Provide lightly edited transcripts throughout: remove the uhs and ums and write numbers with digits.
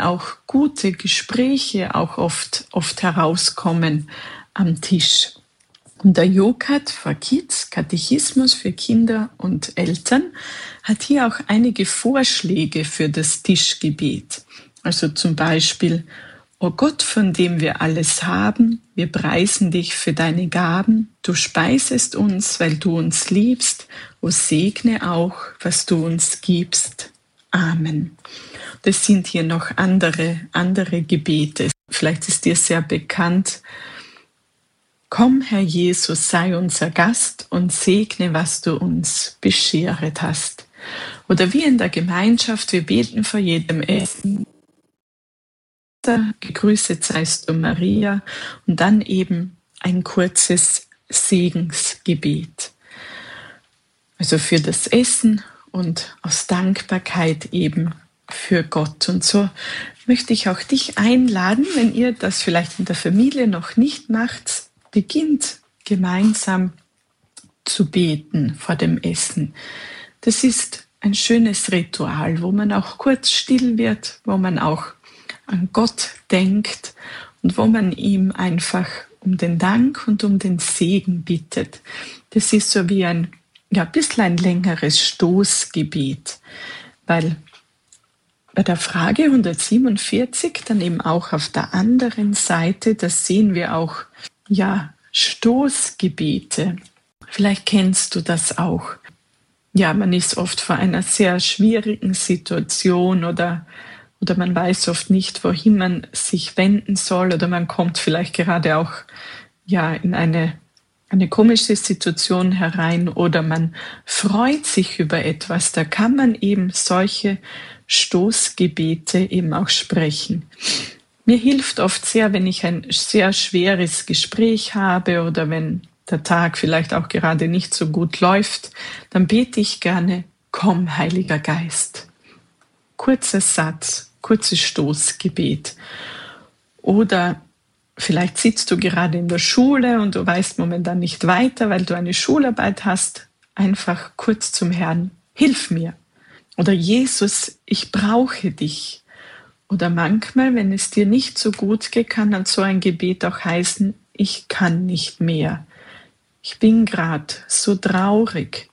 auch gute Gespräche auch oft herauskommen am Tisch. Und der JOCAT for Kids, Katechismus für Kinder und Eltern, hat hier auch einige Vorschläge für das Tischgebet. Also zum Beispiel: O Gott, von dem wir alles haben, wir preisen dich für deine Gaben. Du speisest uns, weil du uns liebst. O segne auch, was du uns gibst. Amen. Das sind hier noch andere Gebete. Vielleicht ist dir sehr bekannt: Komm, Herr Jesus, sei unser Gast und segne, was du uns bescheret hast. Oder wie in der Gemeinschaft, wir beten vor jedem Essen: Gegrüßet seist du, Maria, und dann eben ein kurzes Segensgebet. Also für das Essen und aus Dankbarkeit eben für Gott. Und so möchte ich auch dich einladen, wenn ihr das vielleicht in der Familie noch nicht macht, beginnt gemeinsam zu beten vor dem Essen. Das ist ein schönes Ritual, wo man auch kurz still wird, wo man auch an Gott denkt und wo man ihm einfach um den Dank und um den Segen bittet. Das ist so wie ein bisschen ein längeres Stoßgebet, weil bei der Frage 147 dann eben auch auf der anderen Seite, da sehen wir auch Stoßgebete. Vielleicht kennst du das auch. Ja, man ist oft vor einer sehr schwierigen Situation oder man weiß oft nicht, wohin man sich wenden soll, oder man kommt vielleicht gerade auch in eine komische Situation herein, oder man freut sich über etwas. Da kann man eben solche Stoßgebete eben auch sprechen. Mir hilft oft sehr, wenn ich ein sehr schweres Gespräch habe oder wenn der Tag vielleicht auch gerade nicht so gut läuft, dann bete ich gerne: Komm, Heiliger Geist. Kurzer Satz, kurzes Stoßgebet. Oder vielleicht sitzt du gerade in der Schule und du weißt momentan nicht weiter, weil du eine Schularbeit hast. Einfach kurz zum Herrn: Hilf mir. Oder Jesus, ich brauche dich. Oder manchmal, wenn es dir nicht so gut geht, kann dann so ein Gebet auch heißen: Ich kann nicht mehr. Ich bin gerade so traurig.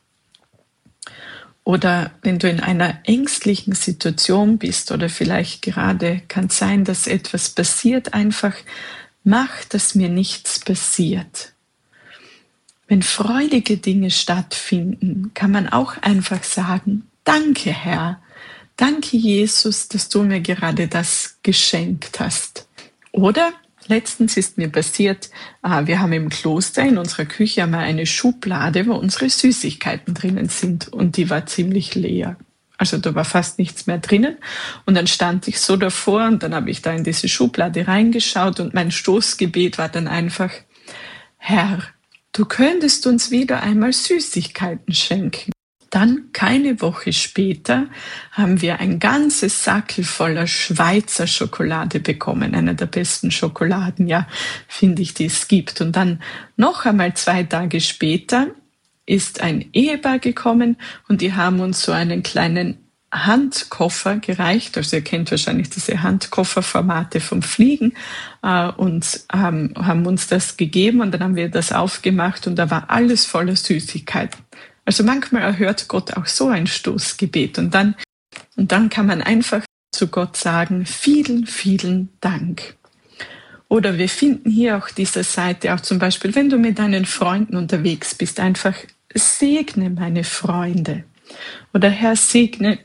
Oder wenn du in einer ängstlichen Situation bist oder vielleicht gerade kann es sein, dass etwas passiert, einfach: Mach, dass mir nichts passiert. Wenn freudige Dinge stattfinden, kann man auch einfach sagen: Danke, Herr. Danke, Jesus, dass du mir gerade das geschenkt hast. Oder letztens ist mir passiert, wir haben im Kloster in unserer Küche einmal eine Schublade, wo unsere Süßigkeiten drinnen sind, und die war ziemlich leer. Also da war fast nichts mehr drinnen, und dann stand ich so davor und dann habe ich da in diese Schublade reingeschaut und mein Stoßgebet war dann einfach: Herr, du könntest uns wieder einmal Süßigkeiten schenken. Dann, keine Woche später, haben wir ein ganzes Sackel voller Schweizer Schokolade bekommen. Eine der besten Schokoladen, finde ich, die es gibt. Und dann noch einmal 2 Tage später ist ein Ehepaar gekommen und die haben uns so einen kleinen Handkoffer gereicht. Also ihr kennt wahrscheinlich diese Handkofferformate vom Fliegen, und haben uns das gegeben, und dann haben wir das aufgemacht und da war alles voller Süßigkeiten. Also manchmal erhört Gott auch so ein Stoßgebet, und dann kann man einfach zu Gott sagen: Vielen, vielen Dank. Oder wir finden hier auf dieser Seite auch zum Beispiel, wenn du mit deinen Freunden unterwegs bist, einfach: Segne meine Freunde. Oder Herr, segne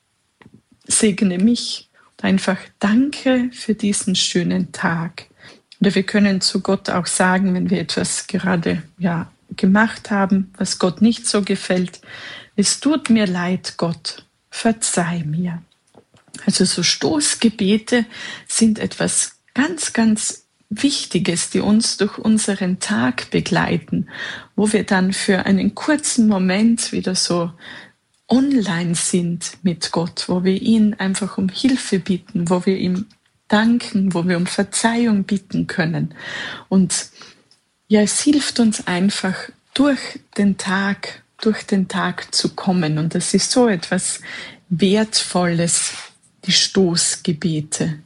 mich. Und einfach: Danke für diesen schönen Tag. Oder wir können zu Gott auch sagen, wenn wir etwas gerade gemacht haben, was Gott nicht so gefällt: Es tut mir leid, Gott, verzeih mir. Also so Stoßgebete sind etwas ganz, ganz Wichtiges, die uns durch unseren Tag begleiten, wo wir dann für einen kurzen Moment wieder so online sind mit Gott, wo wir ihn einfach um Hilfe bitten, wo wir ihm danken, wo wir um Verzeihung bitten können. Und es hilft uns einfach, durch den Tag zu kommen. Und das ist so etwas Wertvolles, die Stoßgebete.